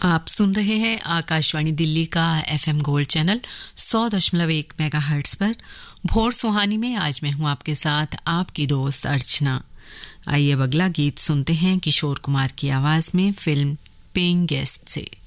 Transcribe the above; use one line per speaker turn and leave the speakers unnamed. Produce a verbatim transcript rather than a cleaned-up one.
आप सुन रहे हैं आकाशवाणी दिल्ली का एफएम गोल्ड चैनल सौ दशमलव एक मेगाहर्ट्ज पर। भोर सुहानी में आज मैं हूं आपके साथ आपकी दोस्त अर्चना। आइए अब अगला गीत सुनते हैं किशोर कुमार की आवाज में फिल्म पेइंग गेस्ट से।